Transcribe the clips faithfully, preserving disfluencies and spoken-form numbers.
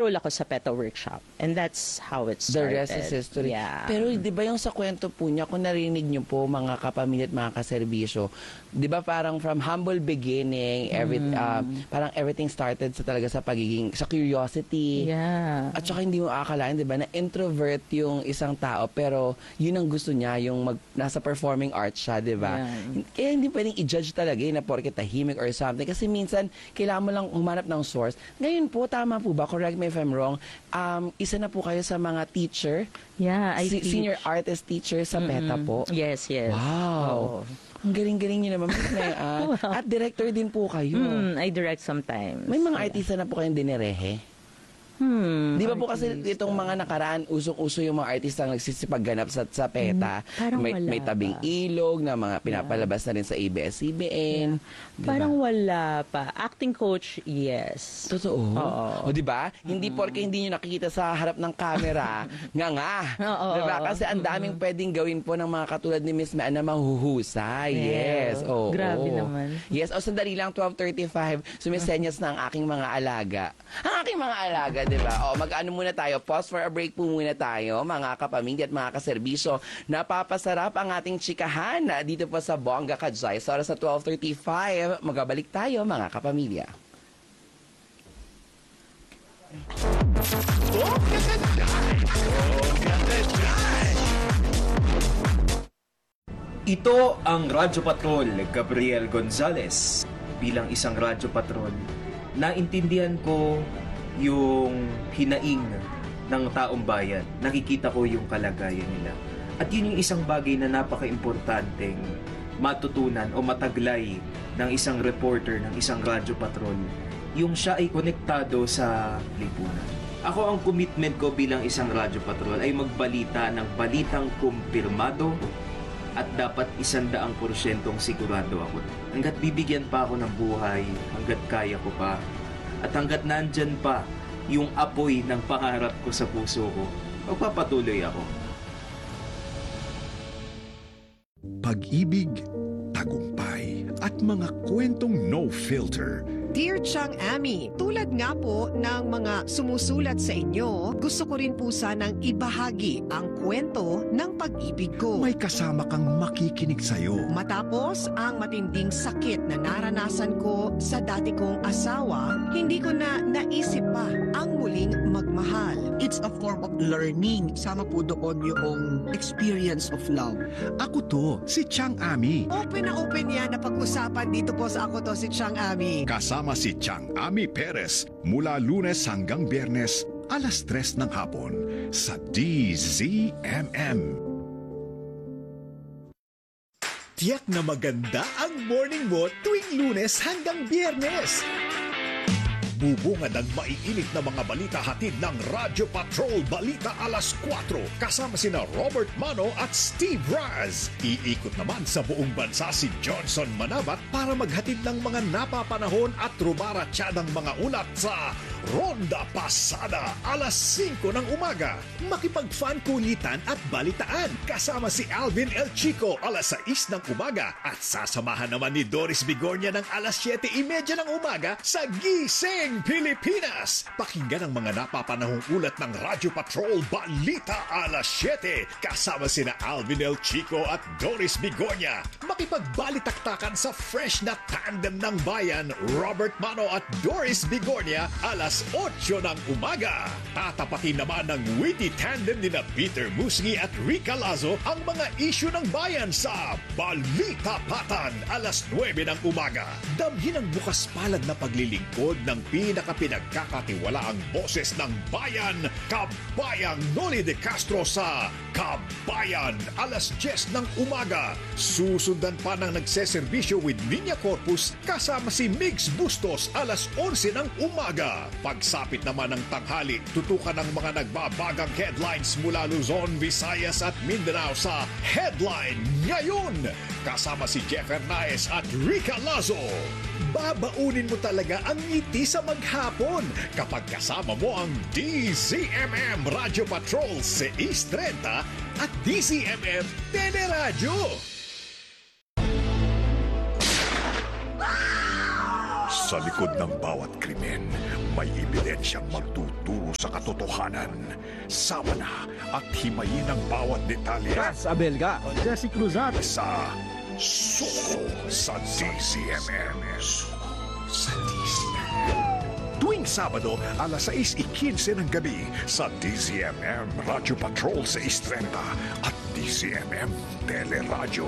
nag-enroll ako sa PETA workshop. And that's how it started. The rest is history. Yeah. Pero di ba yung sa kwento po niya, kung narinig niyo po mga kapamilya at mga kaserbisyo, di ba parang from humble beginning, every, Mm. uh, parang everything started sa talaga sa pagiging, sa curiosity. Yeah. At saka hindi mo akalain, di ba, na introvert yung isang tao, pero yun ang gusto niya, yung mag, nasa performing arts siya, di ba? Yeah. Kaya hindi pwedeng i-judge talaga yun na porke tahimik or something. Kasi minsan, kailangan mo lang humanap ng source. Ngayon po, tama po ba? Correct me if I'm wrong. Um, isa na po kayo sa mga teacher, Yeah, I si- teach. senior artist teacher sa PETA po. Yes, yes. Wow. Oo. Ang galing-galing niyo naman. Miss Mayan. At director din po kayo. Hmm, I direct sometimes. May mga artista na po kayong dinerehe. Hmm. Di ba po kasi itong mga nakaraan, usong-uso yung mga artista ang nagsisipagganap sa, sa PETA. Hmm, parang may, wala may tabing pa. ilog na mga pinapalabas na rin sa A B S C B N. Di ba? Parang wala pa. Acting coach, yes. Totoo? Oo. O di ba? Hindi porke hindi nyo nakikita sa harap ng camera, nga nga. Oo. Di ba? Kasi ang daming pwedeng gawin po ng mga katulad ni Miss Mayan na mahuhusay. Yes. Yeah. Oo. Grabe naman. Yes. O sandali lang, twelve thirty-five, sumisenyas na ang aking mga alaga. Ang aking mga alaga, di ba? O mag-ano muna tayo, pause for a break po muna tayo, mga kapamilya at mga kaserbisyo. Napapasarap ang ating chikahan dito po sa Bongga Kadzay. Sa oras na twelve thirty-five, magabalik tayo, mga kapamilya. Ito ang Radyo Patrol, Gabriel Gonzalez. Bilang isang Radyo Patrol, naintindihan ko yung hinaing ng taong bayan. Nakikita ko yung kalagayan nila. At yun yung isang bagay na napaka-importanteng matutunan o mataglay ng isang reporter, ng isang Radyo Patrol. Yung siya ay konektado sa lipunan. Ako, ang commitment ko bilang isang Radyo Patrol ay magbalita ng balitang kumpirmado at dapat isandaang porsyentong sigurado ako. Hanggat bibigyan pa ako ng buhay, hanggat kaya ko pa, at hanggat nandyan pa yung apoy ng pangarap ko sa puso ko, magpapatuloy ako. Pag-ibig, tagumpay, at mga kwentong no filter. Dear Chang Ami, tulad nga po ng mga sumusulat sa inyo, gusto ko rin po sanang ibahagi ang kwento ng pag-ibig ko. May kasama kang makikinig sa'yo. Matapos ang matinding sakit na naranasan ko sa dati kong asawa, hindi ko na naisip pa ang muling magmahal. It's a form of learning. Sama po doon yung experience of love. Ako to, si Chang Ami. Open na open yan na pag-usapan dito po sa Ako To Si Chang Ami. Kasama si Chang Ami Perez mula Lunes hanggang Biyernes, alas tres ng hapon sa D Z M M. Tiyak na maganda ang morning mo tuwing Lunes hanggang Biyernes. Bubungad ang maiinit na mga balita hatid ng Radyo Patrol Balita alas kwatro kasama sina Robert Mano at Steve Raz. Iikot naman sa buong bansa si Johnson Manabat para maghatid ng mga napapanahon at rumaratsyadang mga ulat sa Ronda Pasada alas singko ng umaga. Makipag-fan kulitan at balitaan kasama si Alvin El Chico alas sais ng umaga at sasamahan naman ni Doris Bigornia ng alas siyete trenta ng umaga sa Gising Pilipinas. Pakinggan ang mga napapanahong ulat ng Radyo Patrol Balita alas siyete kasama sina Alvin El Chico at Doris Bigornia. Makipagbalitaktakan sa fresh na tandem ng bayan, Robert Mano at Doris Bigornia alas otso ng umaga. Tatapatin naman ng witty tandem ni na Peter Musngi at Rica Lazo ang mga isyu ng bayan sa Balita Patan alas nuwebe ng umaga. Damhin ang bukas palad na paglilingkod ng pinakapinagkakatiwalaang boses ng bayan, Kabayang Noli de Castro sa Kabayan alas diyes ng umaga. Susundan pa ng nagseserbisyo with Niña Corpus kasama si Migs Bustos alas onse ng umaga. Pagsapit naman ng tanghali, tutukan ng mga nagbabagang headlines mula Luzon, Visayas at Mindanao sa Headline Ngayon. Kasama si Jeff Hernaez at Rica Lazo. Babaunin mo talaga ang ngiti sa maghapon kapag kasama mo ang D Z M M Radio Patrol sais trenta at D Z M M Teleradyo. Sa likod ng bawat krimen, may ebidensyang magtuturo sa katotohanan. Sama na at himayin ang bawat detalye Ras Abelga, Jesse Cruzat, sa Suko sa D C M M. Suko sa D C M M. Tuwing Sabado, alas sais ikinse ng gabi sa D C M M Radio Patrol sa Istrenta at D C M M Teleradyo.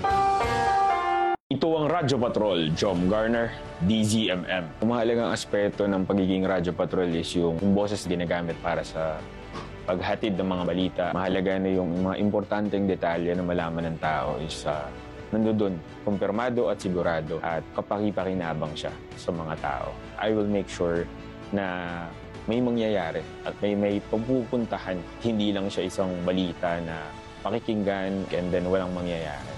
Ito ang Radyo Patrol, Jom Garner, D Z M M. Ang mahalagang aspeto ng pagiging Radyo Patrol is yung, yung boses ginagamit para sa paghatid ng mga balita. Mahalaga na yung mga importanteng detalye na malaman ng tao is uh, nandoon, kumpirmado at sigurado at kapakipakinabang siya sa mga tao. I will make sure na may mangyayari at may may pagpupuntahan. Hindi lang siya isang balita na pakikinggan and then walang mangyayari.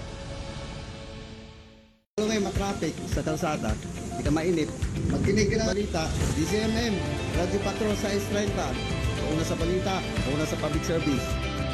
Kung may matraffic sa kalsada, hindi ka mainip, magkinig ka ng balita, D C M M, Radio Patrol sa Estrenta, una sa balita, una sa public service.